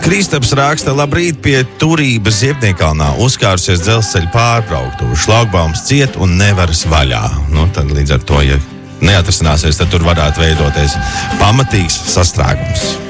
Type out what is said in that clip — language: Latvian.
Kristaps raksta, labrīt, pie turības Ziepniekalnā uzkārusies dzelzceļa pārbrauktuve. Šlagbaums ciet un nevaras vaļā. Tad līdz ar to, ja neatrisināsies, tad tur varētu veidoties pamatīgs sastrēgums.